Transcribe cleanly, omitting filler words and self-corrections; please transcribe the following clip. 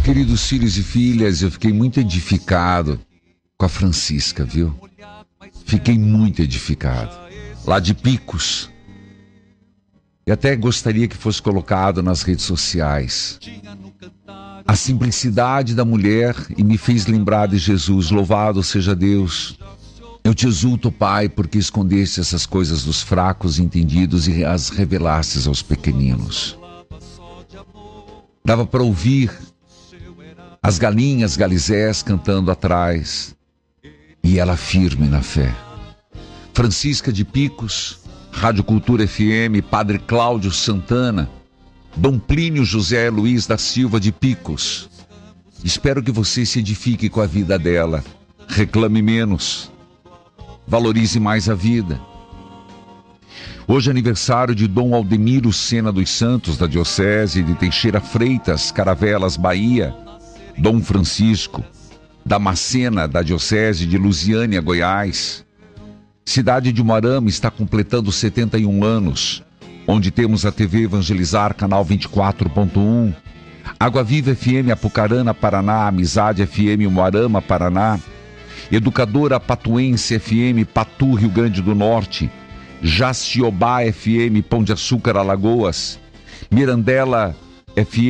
Queridos filhos e filhas, eu fiquei muito edificado com a Francisca, viu? Fiquei muito edificado. Lá de Picos. E até gostaria que fosse colocado nas redes sociais. A simplicidade da mulher e me fez lembrar de Jesus. Louvado seja Deus. Eu te exulto, Pai, porque escondeste essas coisas dos fracos e entendidos e as revelastes aos pequeninos. Dava para ouvir as galinhas galizés cantando atrás, e ela firme na fé. Francisca de Picos, Rádio Cultura FM, Padre Cláudio Santana, Dom Plínio José Luiz da Silva de Picos. Espero que você se edifique com a vida dela. Reclame menos. Valorize mais a vida. Hoje é aniversário de Dom Aldemiro Sena dos Santos, da Diocese de Teixeira Freitas, Caravelas, Bahia. Dom Francisco, Damascena, da Diocese de Lusiânia, Goiás. Cidade de Umuarama está completando 71 anos, onde temos a TV Evangelizar, canal 24.1, Água Viva FM Apucarana, Paraná, Amizade FM Umuarama, Paraná, Educadora Patuense FM Patu, Rio Grande do Norte, Jaciobá FM Pão de Açúcar, Alagoas, Mirandela FM